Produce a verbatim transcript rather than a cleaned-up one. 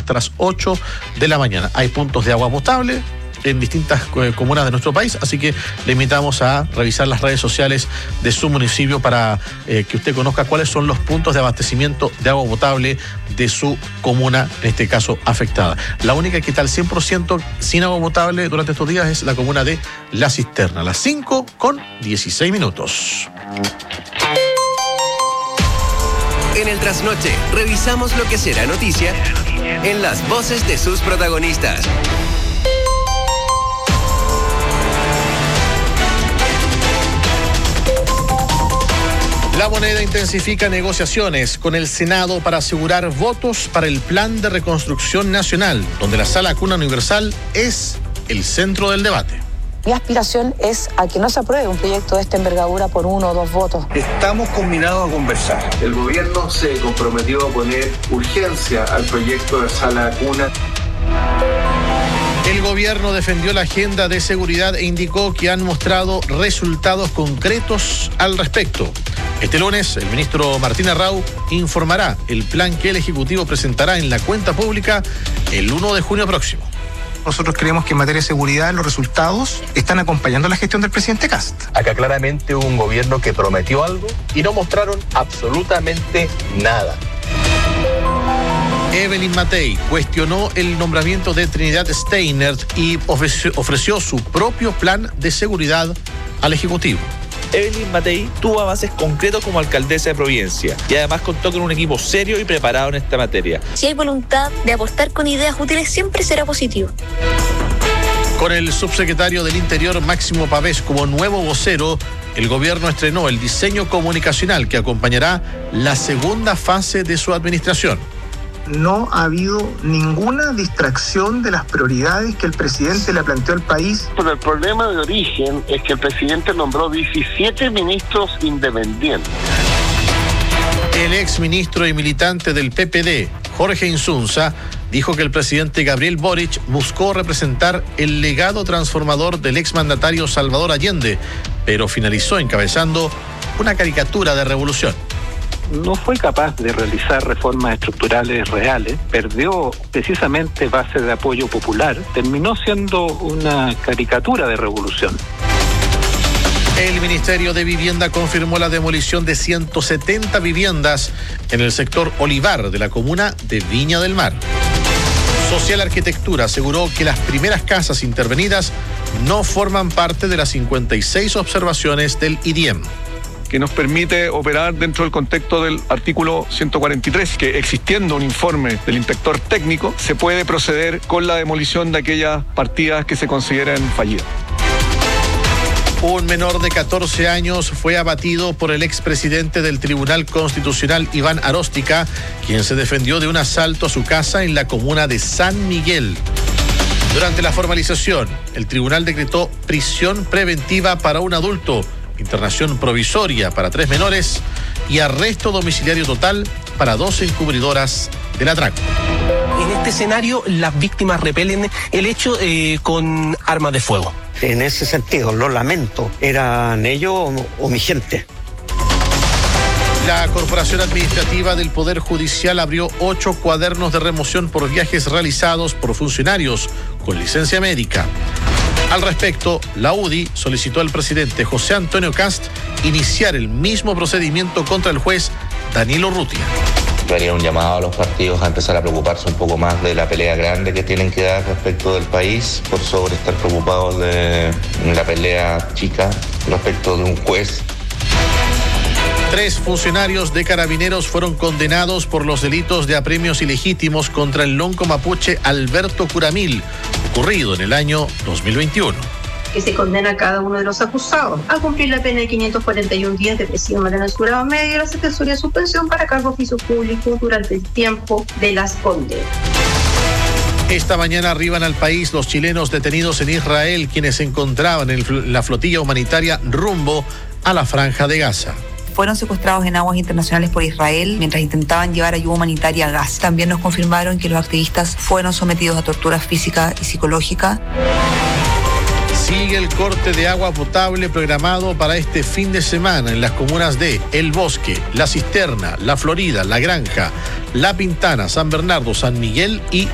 hasta las ocho de la mañana. Hay puntos de agua potable en distintas eh, comunas de nuestro país, así que le invitamos a revisar las redes sociales de su municipio para eh, que usted conozca cuáles son los puntos de abastecimiento de agua potable de su comuna, en este caso afectada. La única que está al cien por ciento sin agua potable durante estos días es la comuna de La Cisterna. Las cinco con dieciséis minutos. En el Trasnoche, revisamos lo que será noticia en las voces de sus protagonistas. La Moneda intensifica negociaciones con el Senado para asegurar votos para el Plan de Reconstrucción Nacional, donde la Sala Cuna Universal es el centro del debate. Mi aspiración es a que no se apruebe un proyecto de esta envergadura por uno o dos votos. Estamos combinados a conversar. El gobierno se comprometió a poner urgencia al proyecto de Sala Cuna. El gobierno defendió la agenda de seguridad e indicó que han mostrado resultados concretos al respecto. Este lunes, el ministro Martín Arrau informará el plan que el Ejecutivo presentará en la cuenta pública el primero de junio próximo. Nosotros creemos que en materia de seguridad los resultados están acompañando la gestión del presidente Kast. Acá claramente hubo un gobierno que prometió algo y no mostraron absolutamente nada. Evelyn Matei cuestionó el nombramiento de Trinidad Steiner y ofreció, ofreció su propio plan de seguridad al Ejecutivo. Evelyn Matei tuvo avances concretos como alcaldesa de Providencia y además contó con un equipo serio y preparado en esta materia. Si hay voluntad de aportar con ideas útiles, siempre será positivo. Con el subsecretario del Interior, Máximo Pavés, como nuevo vocero, el gobierno estrenó el diseño comunicacional que acompañará la segunda fase de su administración. No ha habido ninguna distracción de las prioridades que el presidente le planteó al país. Pero el problema de origen es que el presidente nombró diecisiete ministros independientes. El exministro y militante del P P D, Jorge Insunza, dijo que el presidente Gabriel Boric buscó representar el legado transformador del exmandatario Salvador Allende, pero finalizó encabezando una caricatura de revolución. No fue capaz de realizar reformas estructurales reales, perdió precisamente base de apoyo popular, terminó siendo una caricatura de revolución. El Ministerio de Vivienda confirmó la demolición de ciento setenta viviendas en el sector Olivar de la comuna de Viña del Mar. Social Arquitectura aseguró que las primeras casas intervenidas no forman parte de las cincuenta y seis observaciones del I D I E M. Que nos permite operar dentro del contexto del artículo ciento cuarenta y tres, que existiendo un informe del inspector técnico, se puede proceder con la demolición de aquellas partidas que se consideren fallidas. Un menor de catorce años fue abatido por el expresidente del Tribunal Constitucional, Iván Aróstica, quien se defendió de un asalto a su casa en la comuna de San Miguel. Durante la formalización, el tribunal decretó prisión preventiva para un adulto, internación provisoria para tres menores y arresto domiciliario total para dos encubridoras del atraco. En este escenario, las víctimas repelen el hecho eh, con armas de fuego. En ese sentido, lo lamento. ¿Eran ellos o, o mi gente? La Corporación Administrativa del Poder Judicial abrió ocho cuadernos de remoción por viajes realizados por funcionarios con licencia médica. Al respecto, la U D I solicitó al presidente José Antonio Kast iniciar el mismo procedimiento contra el juez Danilo Urrutia. Yo haría un llamado a los partidos a empezar a preocuparse un poco más de la pelea grande que tienen que dar respecto del país, por sobre estar preocupados de la pelea chica respecto de un juez. Tres funcionarios de Carabineros fueron condenados por los delitos de apremios ilegítimos contra el lonco mapuche Alberto Curamil, ocurrido en el año dos mil veintiuno. Que se condena a cada uno de los acusados a cumplir la pena de quinientos cuarenta y un días de prisión en el jurado medio y la asesoría de suspensión para cargo oficio público durante el tiempo de las condenas. Esta mañana arriban al país los chilenos detenidos en Israel, quienes se encontraban en la flotilla humanitaria rumbo a la Franja de Gaza. Fueron secuestrados en aguas internacionales por Israel mientras intentaban llevar ayuda humanitaria a Gaza. También nos confirmaron que los activistas fueron sometidos a tortura física y psicológica. Sigue el corte de agua potable programado para este fin de semana en las comunas de El Bosque, La Cisterna, La Florida, La Granja, La Pintana, San Bernardo, San Miguel y